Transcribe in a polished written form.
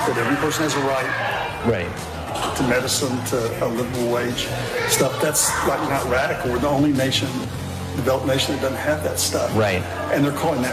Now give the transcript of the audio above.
that every person has a right Right. to medicine, to a livable wage stuff. That's like not radical. We're the only nation, developed nation that doesn't have that stuff. Right. And they're calling that